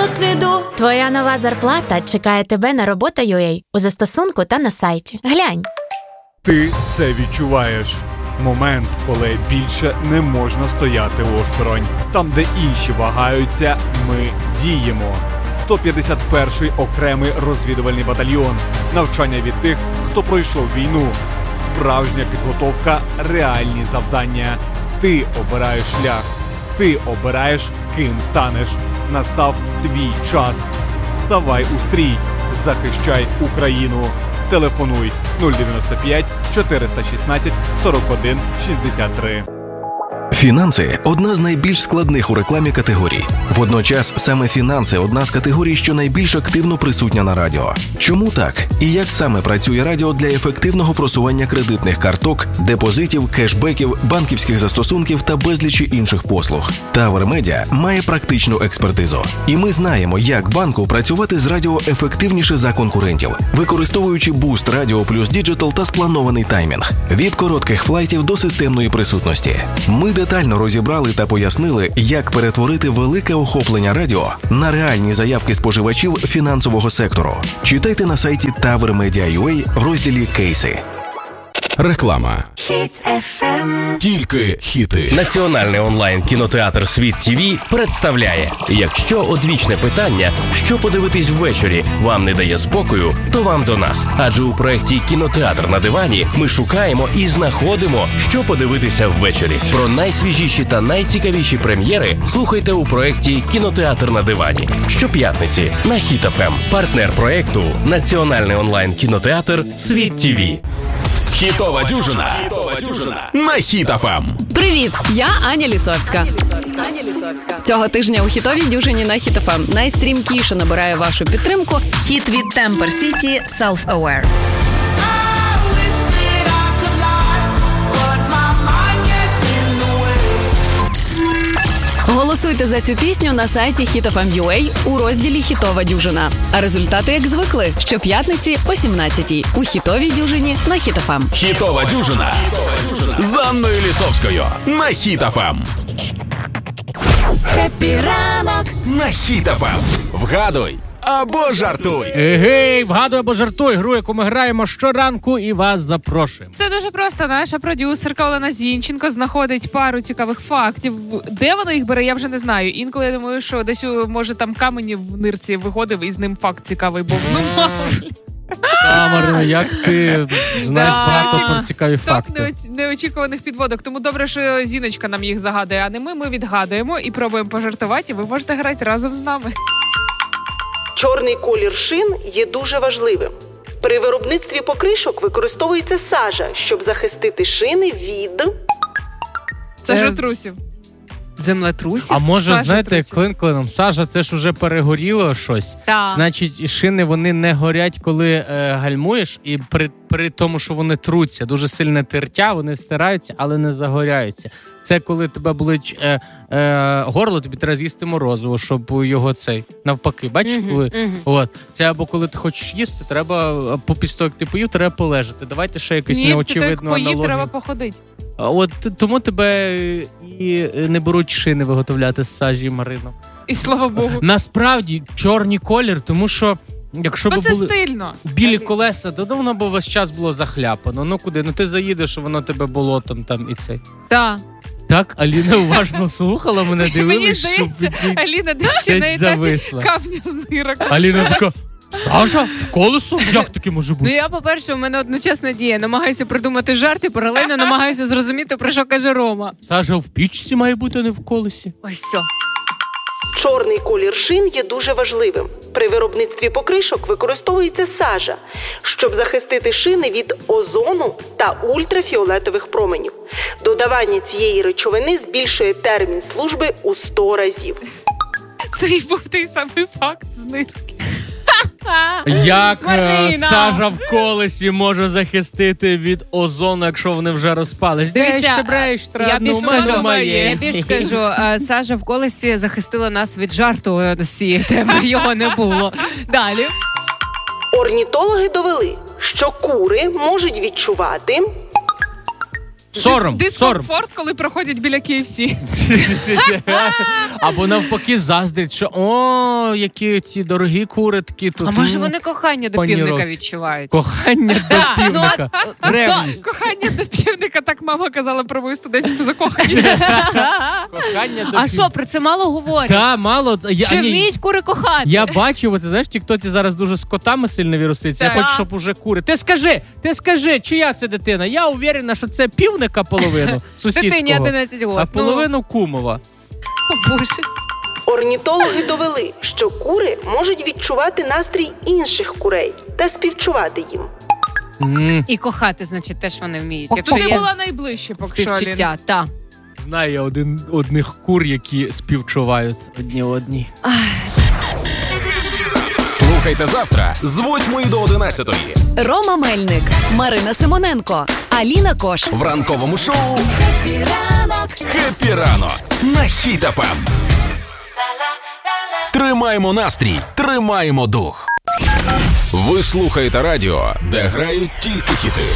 досвіду. Твоя нова зарплата чекає тебе на робота.ua у застосунку та на сайті. Глянь. Ти це відчуваєш. Момент, коли більше не можна стояти осторонь. Там, де інші вагаються, ми діємо. 151-й окремий розвідувальний батальйон. Навчання від тих, хто пройшов війну. Справжня підготовка, реальні завдання. Ти обираєш шлях. Ти обираєш, ким станеш. Настав твій час. Вставай у стрій. Захищай Україну. Телефонуй 095 416 41 63. Фінанси – одна з найбільш складних у рекламі категорій. Водночас саме фінанси – одна з категорій, що найбільш активно присутня на радіо. Чому так? І як саме працює радіо для ефективного просування кредитних карток, депозитів, кешбеків, банківських застосунків та безлічі інших послуг? Tower Media має практичну експертизу. І ми знаємо, як банку працювати з радіо ефективніше за конкурентів, використовуючи буст Радіо плюс Діджитал та спланований таймінг. Від коротких флайтів до системної присутності. Ми детально розібрали та пояснили, як перетворити велике охоплення радіо на реальні заявки споживачів фінансового сектору. Читайте на сайті TowerMedia.ua в розділі «Кейси». Реклама. Хіт FM. Тільки хіти. Національний онлайн-кінотеатр «Світ ТВ» представляє: якщо одвічне питання, що подивитись ввечері, вам не дає спокою, то вам до нас. Адже у проєкті «Кінотеатр на дивані» ми шукаємо і знаходимо, що подивитися ввечері. Про найсвіжіші та найцікавіші прем'єри слухайте у проєкті «Кінотеатр на дивані» щоп'ятниці на Хіт FM. Партнер проєкту – Національний онлайн-кінотеатр «Світ ТВ». Хітова дюжина на Хіт FM. Привіт, я Аня Лісовська. Цього тижня у хітовій дюжині на Хіт FM найстрімкіше набирає вашу підтримку хіт від Temper City «Self-Aware». Голосуйте за цю пісню на сайті HitFM.ua у розділі «Хітова дюжина». А результати, як звикли, щоп'ятниці о 17-й у хітовій дюжині на Хіт FM. Хітова дюжина з Анною Лісовською на Хіт FM. Хеппі ранок На Хіт FM. Вгадуй або жартуй. Егей, вгадуй або жартуй. Гру, яку ми граємо щоранку, і вас запрошуємо. Все дуже просто. Наша продюсерка Олена Зінченко знаходить пару цікавих фактів. Де вона їх бере, я вже не знаю. Інколи я думаю, що десь, може, там камені в нирці виходив, і з ним факт цікавий був. Ну, Марина, як ти знаєш багато про цікаві факти. Неочікуваних підводок. Тому добре, що Зіночка нам їх загадує, а не ми. Ми відгадуємо і пробуємо пожартувати, і ви можете грати разом з нами. Чорний колір шин є дуже важливим. При виробництві покришок використовується сажа, щоб захистити шини від... Сажотрусів. Землетрусів? А може, знаєте, клин-клином, сажа, це ж уже перегоріло щось. Так. Значить, шини, вони не горять, коли гальмуєш, і при тому, що вони труться, дуже сильне тертя, вони стираються, але не загоряються. Це коли тебе болить горло, тобі треба з'їсти морозиво, щоб його навпаки, бачиш, коли? От. Це або коли ти хочеш їсти, треба, після того, як ти поїв, треба полежати. Давайте ще якусь неочевидну аналогію. Поїв, треба походити. От тому тебе і не беруть шини виготовляти з сажі, Марино. І слава Богу. Насправді, чорний колір, тому що якщо б були стильно. Білі колеса, то воно б весь час було захляпано. Ну куди? Ну ти заїдеш, воно тебе болотом там і цей. Так. Так, Аліна уважно слухала, мене дивилась, мені здається, Аліна десь ще на етапі камня з нирок. Аліна така: Сажа? В колесо? Як таке може бути? Ну я, по-перше, у мене одночасна дія. Намагаюся придумати жарт і паралельно намагаюся зрозуміти, про що каже Рома. Сажа в пічці має бути, а не в колесі. Ось все. Чорний колір шин є дуже важливим. При виробництві покришок використовується сажа, щоб захистити шини від озону та ультрафіолетових променів. Додавання цієї речовини збільшує термін служби у 100 разів. Це і був той самий факт з нирки. Як сажа в колесі може захистити від озону, якщо вони вже розпались? Дивіться, я більш скажу, сажа в колесі захистила нас від жарту з цієї теми, його не було. Далі. Орнітологи довели, що кури можуть відчувати... Дискомфорт, коли проходять біля KFC. Або навпаки заздрять, що о, які ці дорогі кури такі тут. А може вони кохання до пані півника Році. відчувають? Кохання до півника. Ревність. Кохання до півника, так мама казала про мою студентську закоханість. Кохання до А що, про це мало говорять? Та, мало. Чи вміють кури кохати? Я бачив, оце, знаєш, в тіктоці зараз дуже з котами сильно віруситься. Я Так. хочу, щоб уже кури. Ти скажи, чия це дитина? Я уверена, що це півника половину сусідського. Дитині 11 років. А половину кумова. О, Боже. Орнітологи довели, що кури можуть відчувати настрій інших курей та співчувати їм. І кохати, значить, теж вони вміють. То Якщо ти є була найближче, поки що, Алін. співчуття, так. Знаю я одних кур, які співчувають одні. Слухайте завтра з 8 до 11 Рома Мельник, Марина Симоненко, Аліна Кош. в ранковому шоу «Хеппі ранок» на Хіт ФМ. Тримаємо настрій, тримаємо дух. Ви слухаєте радіо, де грають тільки хіти.